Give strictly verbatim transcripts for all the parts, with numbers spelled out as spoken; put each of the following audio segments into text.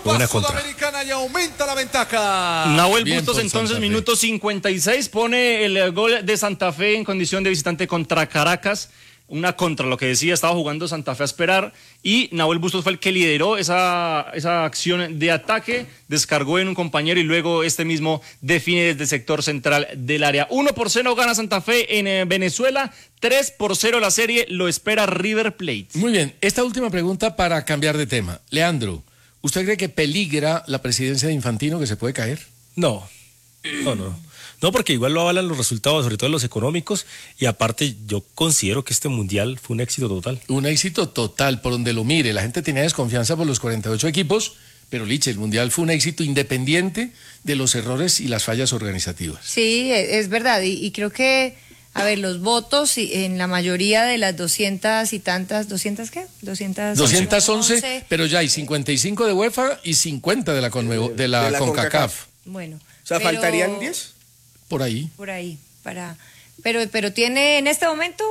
Buena contra. Sudamericana y aumenta la ventaja. Nahuel Bien Bustos por entonces, Santa Fe. minuto cincuenta y seis, pone el gol de Santa Fe en condición de visitante contra Caracas. Una contra, lo que decía, estaba jugando Santa Fe a esperar y Nahuel Bustos fue el que lideró esa, esa acción de ataque, descargó en un compañero y luego este mismo define desde el sector central del área. uno por cero gana Santa Fe en eh, Venezuela, tres por cero la serie, lo espera River Plate. Muy bien, esta última pregunta para cambiar de tema. Leandro, ¿usted cree que peligra la presidencia de Infantino, que se puede caer? No, no, no. No, porque igual lo avalan los resultados, sobre todo los económicos, y aparte yo considero que este mundial fue un éxito total. Un éxito total, por donde lo mire. La gente tenía desconfianza por los cuarenta y ocho equipos, pero Liche, el mundial fue un éxito independiente de los errores y las fallas organizativas. Sí, es verdad, y, y creo que, a ver, los votos en la mayoría de las doscientas y tantas, ¿doscientas qué? doscientas once, pero ya hay cincuenta y cinco de UEFA y cincuenta de la, Conmebo, de la, de la CONCACAF. CONCACAF. Bueno. O sea, pero, ¿faltarían diez? Por ahí. Por ahí, para... Pero, pero tiene, en este momento,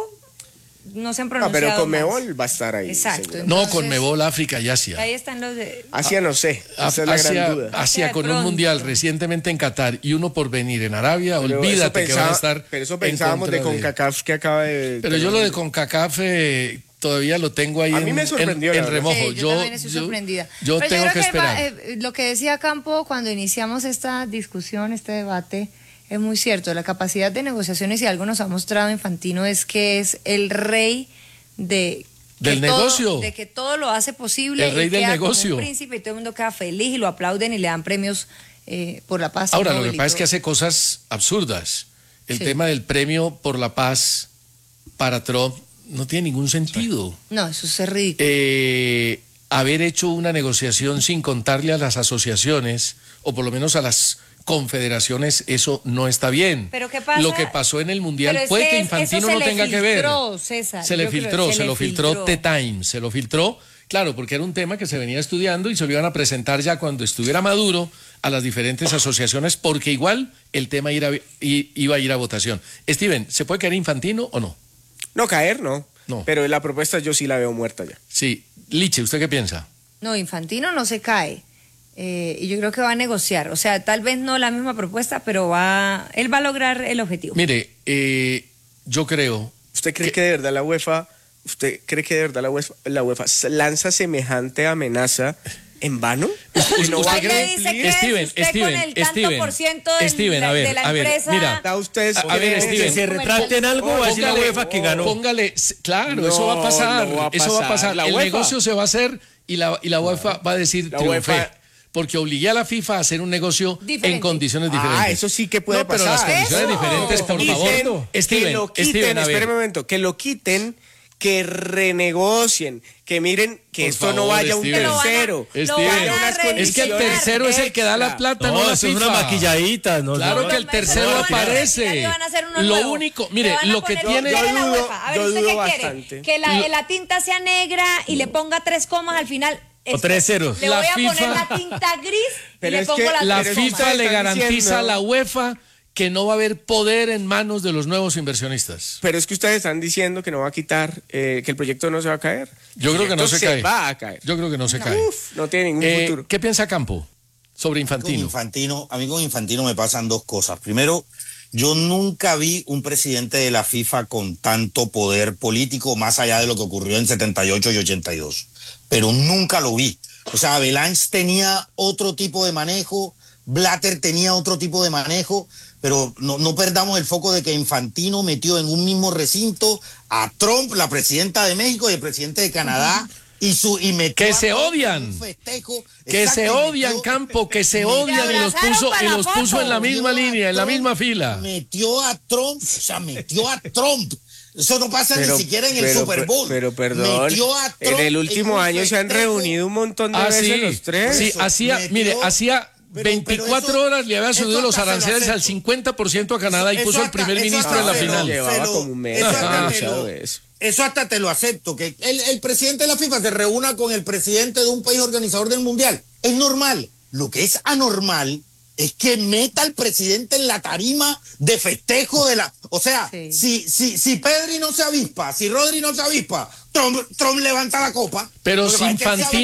no se han Ah, pronunciado pero Conmebol más. va a estar ahí. Exacto. seguro. No, Entonces, Conmebol, África y Asia. Ahí están los de... Asia no sé, esa es la Asia, gran duda. Asia Asia de con un pronto. mundial recientemente en Qatar y uno por venir en Arabia, Pero olvídate eso que van a pensaba- estar. Pero eso en pensábamos de contra CONCACAF que acaba de... Pero yo lo de CONCACAF eh, todavía lo tengo ahí A en, mí me sorprendió, en- en la verdad. remojo. Sí, yo, también estoy sorprendida. Yo, Pero tengo creo que va- esperar. eh, lo que decía Campo cuando iniciamos esta discusión, este debate, es muy cierto. La capacidad de negociaciones, y algo nos ha mostrado Infantino, es que es el rey de... que Del todo- negocio. De que todo lo hace posible. El rey y del queda como negocio. un príncipe y todo el mundo queda feliz y lo aplauden y le dan premios eh, por la paz. Ahora, lo Nobel que y pasa es que todo. hace cosas absurdas. El Sí. tema del premio por la paz para Trump no tiene ningún sentido. No, eso es ridículo. Eh, haber hecho una negociación sin contarle a las asociaciones, o por lo menos a las confederaciones, eso no está bien. Pero ¿qué pasa? Lo que pasó en el Mundial Pero es puede que que es- Infantino eso se no le tenga que ver. filtró, César, Se le yo creo, filtró, se se, le lo filtró filtró. The Times, se lo filtró, claro, porque era un tema que se venía estudiando y se lo iban a presentar ya cuando estuviera maduro a las diferentes asociaciones, porque igual el tema iba, iba a ir a votación. Steven, ¿se puede caer Infantino o no? No, caer no. No. Pero la propuesta yo sí la veo muerta ya. Sí. Liche, ¿usted qué piensa? No, Infantino no se cae. Eh, y yo creo que va a negociar. O sea, tal vez no la misma propuesta, pero va, él va a lograr el objetivo. Mire, eh, yo creo... ¿Usted cree que de verdad la UEFA, usted cree que de verdad la UEFA, la UEFA lanza semejante amenaza en vano? ¿Que no va a ¿Usted qué dice cumplir? que es Steven, usted Steven, con el tanto Steven, por ciento del- Steven, a ver, de la a ver, empresa? mira. Da usted A- a ver, cree Steven, Que se retracte en algo, va a decir la Póngale- UEFA que ganó. Póngale, claro, No, eso va a pasar, no va a eso va a pasar. pasar. La El UEFA. negocio se va a hacer y la, y la UEFA va a decir La triunfé. UEFA- Porque obligué a la FIFA a hacer un negocio Diferente. en condiciones diferentes. Ah, eso sí que puede no, pero pasar. las condiciones Eso. diferentes, por Quiten, favor. que Steven, lo quiten, Steven, a ver. espere un momento, que lo quiten, que renegocien, que miren que Por esto favor, no vaya a un Steven. Lo van a- tercero. lo Steven, van a unas revisionar. Es que el tercero es el que da la plata, no, No, la eso es FIFA. una maquilladita. No, Claro no, que el no, tercero no, no, aparece. no, no, no, van a hacer uno Lo nuevo. único, Le mire, van a lo que poner- tiene... Yo Yo la dudo- UEFA. A ver, yo ¿usted dudo qué bastante. quiere? Que la, la tinta sea negra y le ponga tres comas al final. O tres ceros. Le La voy a FIFA poner la tinta gris y Pero le es pongo que las La tres Pero comas. FIFA le están garantiza diciendo- a la UEFA que no va a haber poder en manos de los nuevos inversionistas. Pero es que ustedes están diciendo que no va a quitar, eh, que el proyecto no se va a caer. Yo creo que no Esto se cae. va a caer. Yo creo que no se cae. Uf, no tiene ningún Eh, futuro. ¿Qué piensa Campo sobre Con Infantino? Infantino, a mí con Infantino me pasan dos cosas. Primero, yo nunca vi un presidente de la FIFA con tanto poder político, más allá de lo que ocurrió en setenta y ocho y ochenta y dos. Pero nunca lo vi. O sea, Avalanche tenía otro tipo de manejo, Blatter tenía otro tipo de manejo, pero no, no perdamos el foco de que Infantino metió en un mismo recinto a Trump, la presidenta de México y el presidente de Canadá, y su y metió Que a se Trump en odian. un festejo. Que Exacto, se y odian, metió- Campo, que se metió- odian y los abrazaron puso, para y la los puso foto. en la misma Metió a línea, en la Trump, misma fila. Metió a Trump, o sea, metió a Trump. Eso no pasa Pero- ni siquiera en el pero- Super Bowl. Pero perdón, Metió a Trump en el último un año se han festejo. reunido un montón de Ah, veces sí, los tres. sí, Eso, hacía, metió- mire, hacía pero- veinticuatro pero eso- horas le había eso subido los hasta se lo aranceles acepto. al cincuenta por ciento a Canadá y Eso puso al hasta- primer eso ministro hasta en la se lo- final. Llevaba se lo- como un mes eso hasta Ajá. te lo- anunciado de eso. Eso hasta te lo acepto, que el, el presidente de la FIFA se reúna con el presidente de un país organizador del Mundial. Es normal. Lo que es anormal es que meta al presidente en la tarima de festejo de la... O sea, Sí. si, si, si Pedri no se avispa, si Rodri no se avispa, Trump, Trump levanta la copa. Pero Lo que si pasa es que se Infantino